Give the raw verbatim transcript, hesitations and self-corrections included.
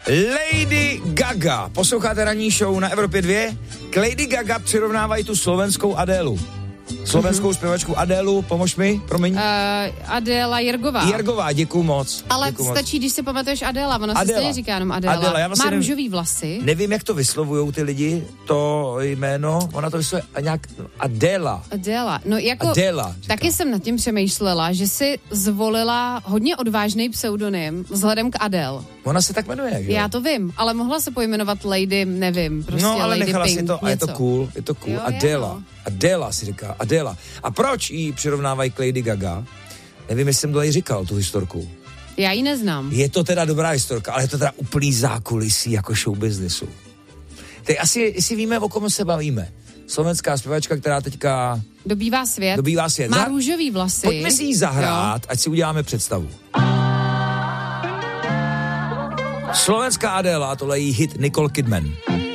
Lady Gaga. Posloucháte ranní show na Evropě dva? K Lady Gaga přirovnávají tu slovenskou Adélu. Slovenskou mm-hmm. zpěvačku Adélu, pomož mi, promiň. Uh, Adéla Jirgová. Jirgová, děkuju moc. Ale děkuju stačí, moc. když si pamatuješ Adéla, ona Adéla. se stejně říká jenom Adéla. Adéla, já vlastně má nevím, růžový vlasy. Nevím, jak to vyslovujou ty lidi, to jméno, ona to vyslovuje nějak Adéla. Adéla, no jako Adéla, taky jsem nad tím přemýšlela, že si zvolila hodně odvážný pseudonym vzhledem k Adele. Ona se tak jmenuje, že? Já to vím, ale mohla se pojmenovat Lady, nevím, prostě no, ale Lady nechala Pink, si to, něco. a je to cool, je to cool. Jo, Adéla, jo. Adéla si říká, Adéla. A proč jí přirovnávají k Lady Gaga? Nevím, jestli jsem to tady říkal, tu historku. Já ji neznám. Je to teda dobrá historka, ale je to teda úplný zákulisí jako show businessu. Teď asi, asi víme, o kom se bavíme. Slovenská zpěvačka, která teďka Dobývá svět. Dobývá svět. Má Za... růžový vlasy. Pojďme si ji zahrát, jo. ať si uděláme představu. Slovenská Adéla, tohle je jí hit Nicole Kidman.